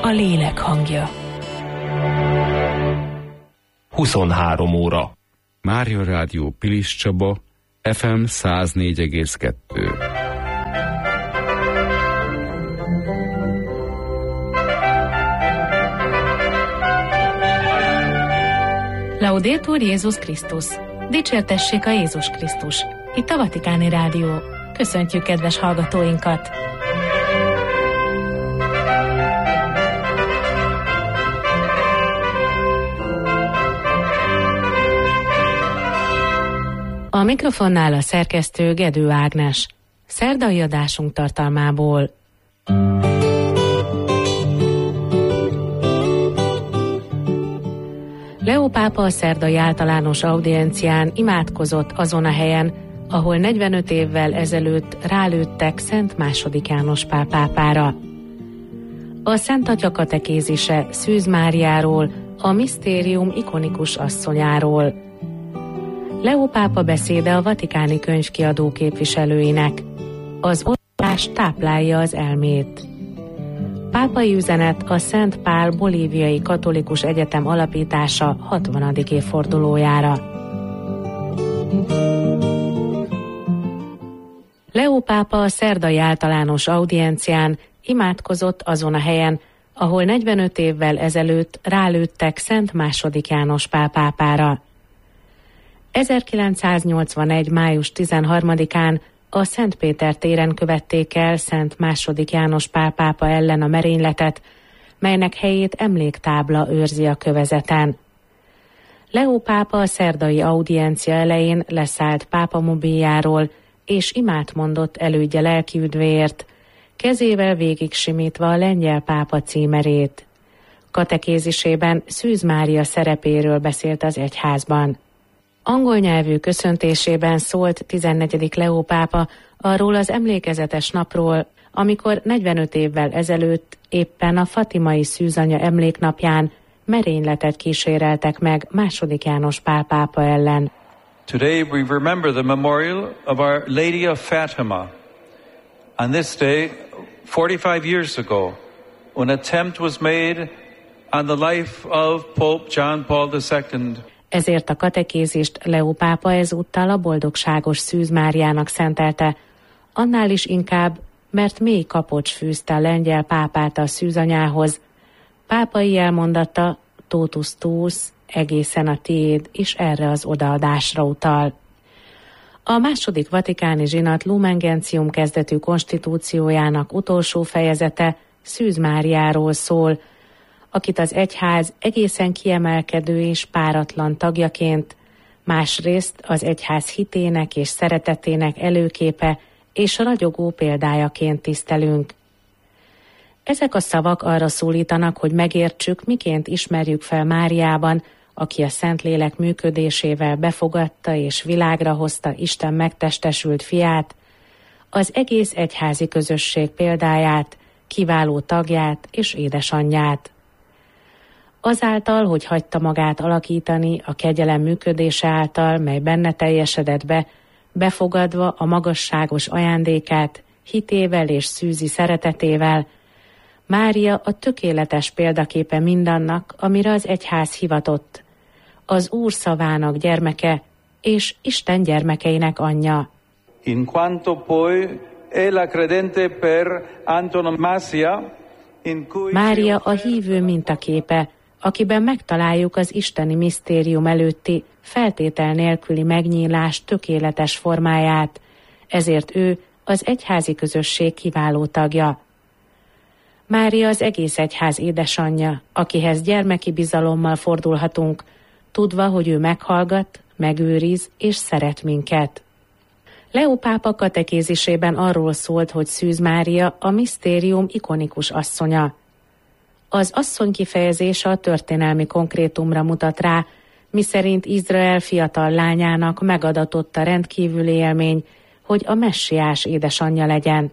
lélek hangja. 23 óra. Mária Rádió Pilis Csaba, FM 104,2. Laudetur Jézus Krisztus! Dicsértessék a Jézus Krisztus! Itt a Vatikáni Rádió. Köszöntjük kedves hallgatóinkat! A mikrofonnál a szerkesztő Gedő Ágnes. Szerdai adásunk tartalmából. Leó pápa a szerdai általános audiencián imádkozott azon a helyen, ahol 45 évvel ezelőtt rálőttek Szent II. János Pál pápára. A Szent Atya katekézise Szűz Máriáról, a misztérium ikonikus asszonyáról. Leó pápa beszéde a Vatikáni Könyvkiadó képviselőinek. Az olvasás táplálja az elmét. Pápai üzenet a Szent Pál Bolíviai Katolikus Egyetem alapítása 60. évfordulójára. Leó pápa a szerdai általános audiencián imádkozott azon a helyen, ahol 45 évvel ezelőtt rálőttek Szent II. János Pál pápára. 1981. május 13-án a Szent Péter téren követték el Szent II. János Pál pápa ellen a merényletet, melynek helyét emléktábla őrzi a kövezeten. Leó pápa a szerdai audiencia elején leszállt pápamobiljáról, és imát mondott elődje lelkiüdvéért, kezével végig simítva a lengyel pápa címerét. Katekézisében Szűz Mária szerepéről beszélt az egyházban. Angol nyelvű köszöntésében szólt 14. Leó pápa arról az emlékezetes napról, amikor 45 évvel ezelőtt éppen a fatimai szűzanya emléknapján merényletet kíséreltek meg II. János Pál pápa ellen. Today we remember the memorial of Our Lady of Fatima. On this day, 45 years ago, an attempt was made on the life of Pope John Paul II. Ezért a katekézist Leó pápa ezúttal a boldogságos Szűz Máriának szentelte, annál is inkább, mert mély kapocs fűzte a lengyel pápát a szűzanyához. Pápai elmondata, totus tuus, egészen a tiéd, is erre az odaadásra utal. A második vatikáni zsinat Lumen Gentium kezdetű konstitúciójának utolsó fejezete Szűz Máriáról szól, akit az egyház egészen kiemelkedő és páratlan tagjaként, másrészt az egyház hitének és szeretetének előképe és ragyogó példájaként tisztelünk. Ezek a szavak arra szólítanak, hogy megértsük, miként ismerjük fel Máriában, aki a Szentlélek működésével befogadta és világra hozta Isten megtestesült fiát, az egész egyházi közösség példáját, kiváló tagját és édesanyját. Azáltal, hogy hagyta magát alakítani a kegyelem működése által, mely benne teljesedett be, befogadva a magasságos ajándékát, hitével és szűzi szeretetével, Mária a tökéletes példaképe mindannak, amire az egyház hivatott, az Úr szavának gyermeke és Isten gyermekeinek anyja. In quanto poi è la credente per antonomasia, in cui Mária a hívő mintaképe, akiben megtaláljuk az isteni misztérium előtti feltétel nélküli megnyílás tökéletes formáját, ezért ő az egyházi közösség kiváló tagja. Mária az egész egyház édesanyja, akihez gyermeki bizalommal fordulhatunk, tudva, hogy ő meghallgat, megőriz és szeret minket. Leó pápa katekézisében arról szólt, hogy Szűz Mária a misztérium ikonikus asszonya. Az asszony kifejezése a történelmi konkrétumra mutat rá, miszerint Izrael fiatal lányának megadatott a rendkívüli élmény, hogy a messiás édesanyja legyen.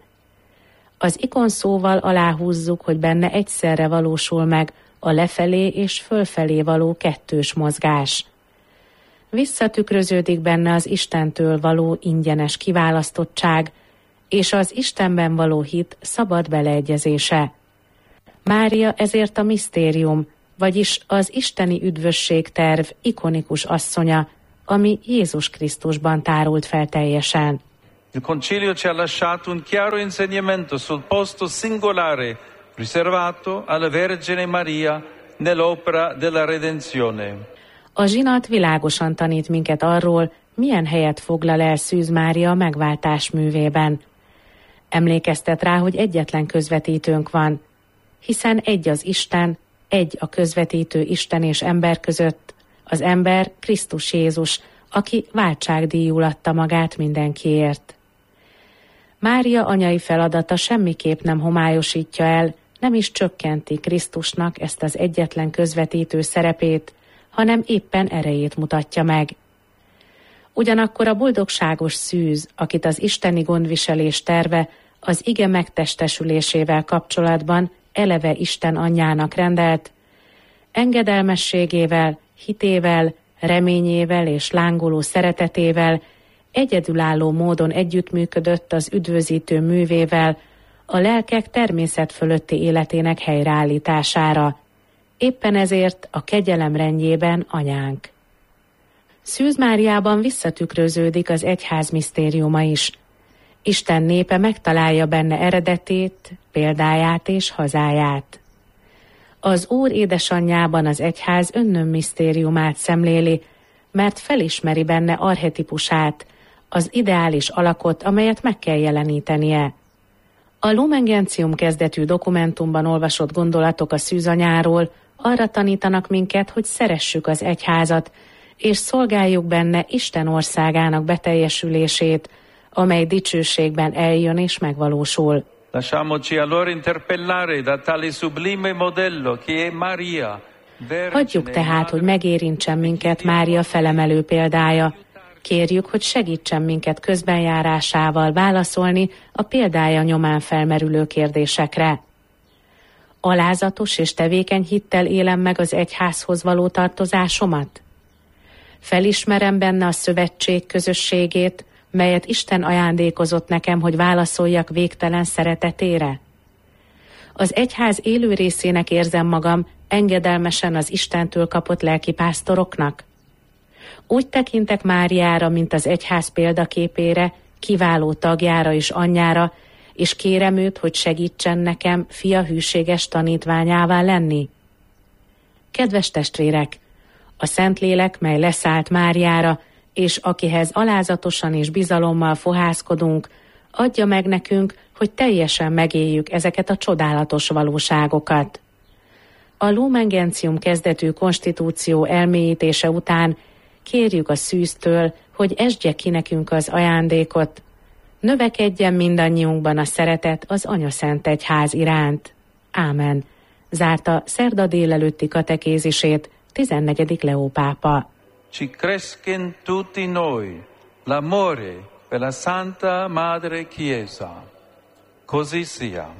Az ikon szóval aláhúzzuk, hogy benne egyszerre valósul meg a lefelé és fölfelé való kettős mozgás. Visszatükröződik benne az Istentől való ingyenes kiválasztottság, és az Istenben való hit szabad beleegyezése. Mária ezért a misztérium, vagyis az isteni üdvösségterv ikonikus asszonya, ami Jézus Krisztusban tárult fel teljesen. Il Concilio ci ha lasciato un chiaro insegnamento sul posto singolare riservato alla Vergine Maria nell'opera della redenzione. A zsinat világosan tanít minket arról, milyen helyet foglal el Szűz Mária a megváltás művében. Emlékeztet rá, hogy egyetlen közvetítőnk van, hiszen egy az Isten, egy a közvetítő Isten és ember között, az ember Krisztus Jézus, aki váltságdíjul adta magát mindenkiért. Mária anyai feladata semmiképp nem homályosítja el, nem is csökkenti Krisztusnak ezt az egyetlen közvetítő szerepét, hanem éppen erejét mutatja meg. Ugyanakkor a boldogságos szűz, akit az isteni gondviselés terve az ige megtestesülésével kapcsolatban eleve Isten anyjának rendelt, engedelmességével, hitével, reményével és lángoló szeretetével egyedülálló módon együttműködött az üdvözítő művével a lelkek természet fölötti életének helyreállítására. Éppen ezért a kegyelem rendjében anyánk. Szűz Máriában visszatükröződik az egyház misztériuma is. Isten népe megtalálja benne eredetét, példáját és hazáját. Az Úr édesanyjában az egyház önnön misztériumát szemléli, mert felismeri benne archetipusát, az ideális alakot, amelyet meg kell jelenítenie. A Lumen Gentium kezdetű dokumentumban olvasott gondolatok a szűzanyáról arra tanítanak minket, hogy szeressük az egyházat, és szolgáljuk benne Isten országának beteljesülését, amely dicsőségben eljön és megvalósul. Lasciamoci allora interpellare da tale sublime modello che è Maria. Hagyjuk tehát, hogy megérintsen minket Mária felemelő példája. Kérjük, hogy segítsen minket közbenjárásával válaszolni a példája nyomán felmerülő kérdésekre. Alázatos és tevékeny hittel élem meg az egyházhoz való tartozásomat? Felismerem benne a szövetség közösségét, melyet Isten ajándékozott nekem, hogy válaszoljak végtelen szeretetére? Az egyház élő részének érzem magam engedelmesen az Istentől kapott lelkipásztoroknak? Úgy tekintek Máriára, mint az egyház példaképére, kiváló tagjára és anyjára, és kérem őt, hogy segítsen nekem fia hűséges tanítványává lenni? Kedves testvérek, a Szentlélek, mely leszállt Máriára, és akihez alázatosan és bizalommal fohászkodunk, adja meg nekünk, hogy teljesen megéljük ezeket a csodálatos valóságokat. A Lumen Gentium kezdetű konstitúció elmélyítése után kérjük a szűztől, hogy esdje ki nekünk az ajándékot, növekedjen mindannyiunkban a szeretet az Anyaszent Egyház iránt. Ámen. Zárta szerda délelőtti katekézisét 14. Leó pápa. Ci cresca in tutti noi l'amore per la Santa Madre Chiesa. Così sia.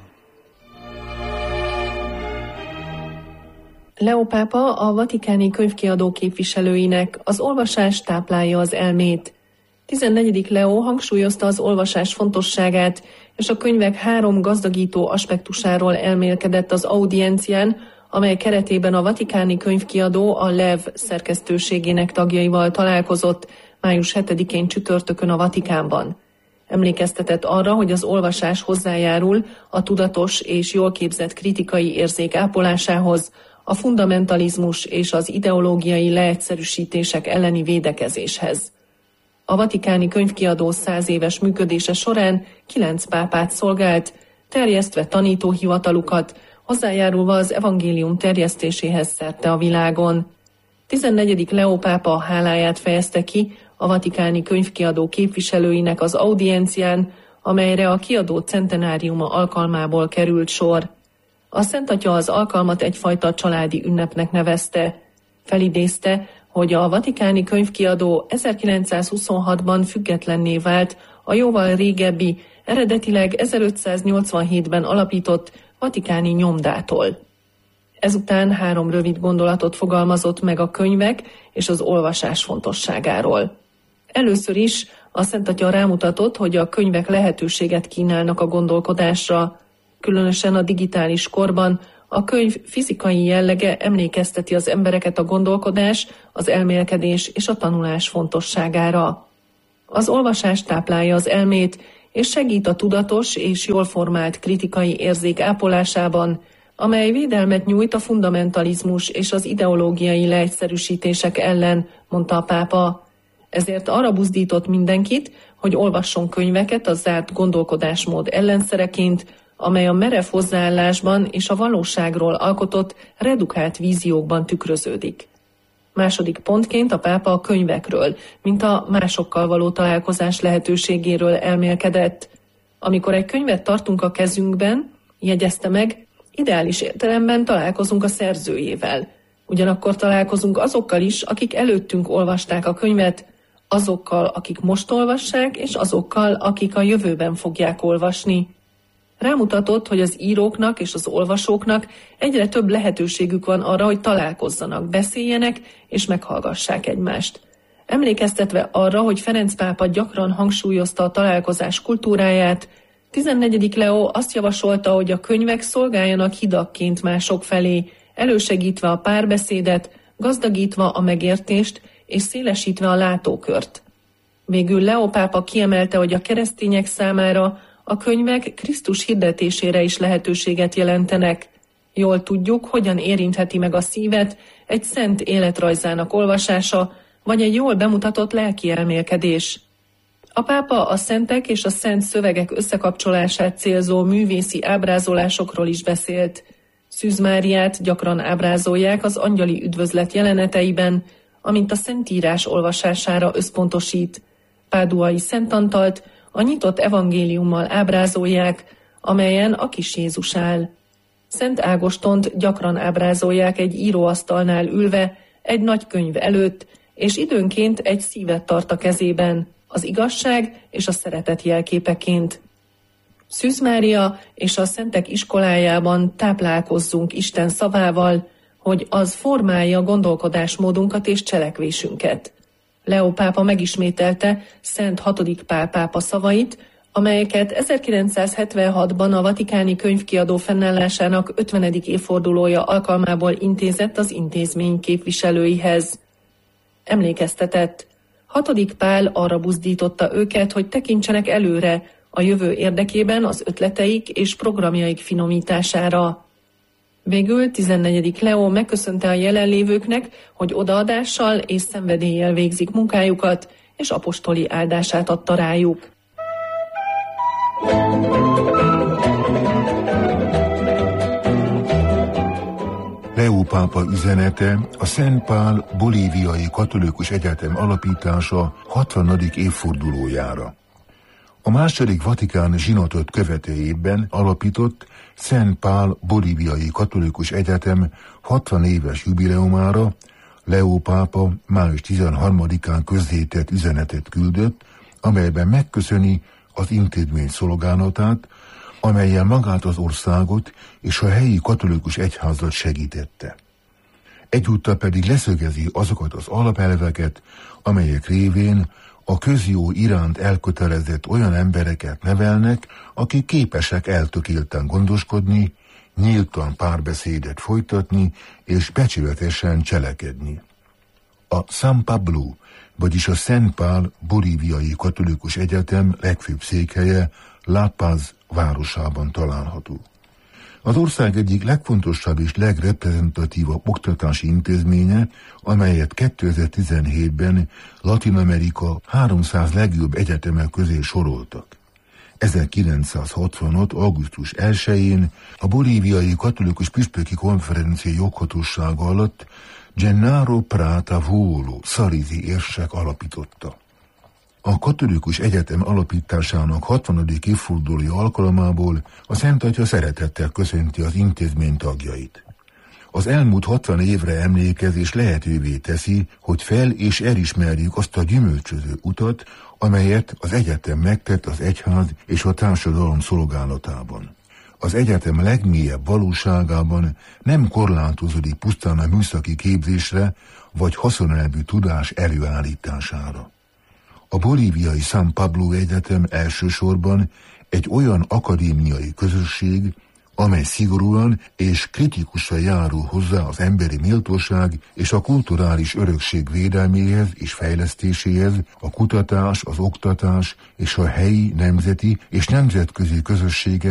Leó pápa a vatikáni könyvkiadó képviselőinek az olvasás táplálja az elmét. 14. Leó hangsúlyozta az olvasás fontosságát, és a könyvek 3 gazdagító aspektusáról elmélkedett az audiencián, amely keretében a vatikáni könyvkiadó a LEV szerkesztőségének tagjaival találkozott május 7-én csütörtökön a Vatikánban. Emlékeztetett arra, hogy az olvasás hozzájárul a tudatos és jól képzett kritikai érzék ápolásához, a fundamentalizmus és az ideológiai leegyszerűsítések elleni védekezéshez. A vatikáni könyvkiadó 100 éves működése során 9 pápát szolgált, terjesztve tanítóhivatalukat, hozzájárulva az evangélium terjesztéséhez szerte a világon. 14. Leó pápa háláját fejezte ki a vatikáni könyvkiadó képviselőinek az audiencián, amelyre a kiadó centenáriuma alkalmából került sor. A Szent Atya az alkalmat egyfajta családi ünnepnek nevezte. Felidézte, hogy a vatikáni könyvkiadó 1926-ban függetlenné vált a jóval régebbi, eredetileg 1587-ben alapított vatikáni nyomdától. Ezután 3 rövid gondolatot fogalmazott meg a könyvek és az olvasás fontosságáról. Először is a Szent Atya rámutatott, hogy a könyvek lehetőséget kínálnak a gondolkodásra, különösen a digitális korban, a könyv fizikai jellege emlékezteti az embereket a gondolkodás, az elmélkedés és a tanulás fontosságára. Az olvasás táplálja az elmét, és segít a tudatos és jól formált kritikai érzék ápolásában, amely védelmet nyújt a fundamentalizmus és az ideológiai leegyszerűsítések ellen, mondta a pápa. Ezért arra buzdított mindenkit, hogy olvasson könyveket a zárt gondolkodásmód ellenszereként, amely a merev hozzáállásban és a valóságról alkotott redukált víziókban tükröződik. Második pontként a pápa a könyvekről, mint a másokkal való találkozás lehetőségéről elmélkedett. Amikor egy könyvet tartunk a kezünkben, jegyezte meg, ideális értelemben találkozunk a szerzőjével. Ugyanakkor találkozunk azokkal is, akik előttünk olvasták a könyvet, azokkal, akik most olvassák, és azokkal, akik a jövőben fogják olvasni. Rámutatott, hogy az íróknak és az olvasóknak egyre több lehetőségük van arra, hogy találkozzanak, beszéljenek és meghallgassák egymást. Emlékeztetve arra, hogy Ferenc pápa gyakran hangsúlyozta a találkozás kultúráját, 14. Leó azt javasolta, hogy a könyvek szolgáljanak hidakként mások felé, elősegítve a párbeszédet, gazdagítva a megértést és szélesítve a látókört. Végül Leó pápa kiemelte, hogy a keresztények számára a könyvek Krisztus hirdetésére is lehetőséget jelentenek. Jól tudjuk, hogyan érintheti meg a szívet egy szent életrajzának olvasása, vagy egy jól bemutatott lelki elmélkedés. A pápa a szentek és a szent szövegek összekapcsolását célzó művészi ábrázolásokról is beszélt. Szűz Máriát gyakran ábrázolják az angyali üdvözlet jeleneteiben, amint a Szentírás olvasására összpontosít. Páduai Szent Antalt a nyitott evangéliummal ábrázolják, amelyen a kis Jézus áll. Szent Ágostont gyakran ábrázolják egy íróasztalnál ülve, egy nagy könyv előtt, és időnként egy szívet tart a kezében, az igazság és a szeretet jelképeként. Szűz Mária és a szentek iskolájában táplálkozzunk Isten szavával, hogy az formálja gondolkodásmódunkat és cselekvésünket. Leó pápa megismételte Szent 6. Pál pápa szavait, amelyeket 1976-ban a Vatikáni Könyvkiadó fennállásának 50. évfordulója alkalmából intézett az intézmény képviselőihez. Emlékeztetett. 6. Pál arra buzdította őket, hogy tekintsenek előre a jövő érdekében az ötleteik és programjaik finomítására. Végül 14. Leó megköszönte a jelenlévőknek, hogy odaadással és szenvedéllyel végzik munkájukat, és apostoli áldását adta rájuk. Leó pápa üzenete a Szent Pál Bolíviai Katolikus Egyetem alapítása 60. évfordulójára. A második Vatikán zsinatot követőjében alapított Szent Pál Bolíviai Katolikus Egyetem 60 éves jubileumára Leó pápa május 13-án közzétett üzenetet küldött, amelyben megköszöni az intézmény szolgálatát, amellyel magát az országot és a helyi katolikus egyházat segítette. Egyúttal pedig leszögezi azokat az alapelveket, amelyek révén a közjó iránt elkötelezett olyan embereket nevelnek, akik képesek eltökélten gondoskodni, nyíltan párbeszédet folytatni és becsületesen cselekedni. A San Pablo, vagyis a Szent Pál Bolíviai Katolikus Egyetem legfőbb székhelye La Paz városában található. Az ország egyik legfontosabb és legreprezentatívabb oktatási intézménye, amelyet 2017-ben Latin-Amerika 300 legjobb egyetemek közé soroltak. 1965. augusztus 1-én a bolíviai katolikus püspöki konferencia joghatósága alatt Gennaro Prata Volo szarizi érsek alapította. A katolikus egyetem alapításának 60. évfordulója alkalmából a Szent Atya szeretettel köszönti az intézmény tagjait. Az elmúlt 60 évre emlékezés lehetővé teszi, hogy fel- és elismerjük azt a gyümölcsöző utat, amelyet az egyetem megtett az egyház és a társadalom szolgálatában. Az egyetem legmélyebb valóságában nem korlátozódik pusztán a műszaki képzésre vagy haszonelvű tudás előállítására. A bolíviai San Pablo Egyetem elsősorban egy olyan akadémiai közösség, amely szigorúan és kritikusan járul hozzá az emberi méltóság és a kulturális örökség védelméhez és fejlesztéséhez, a kutatás, az oktatás és a helyi, nemzeti és nemzetközi közösségek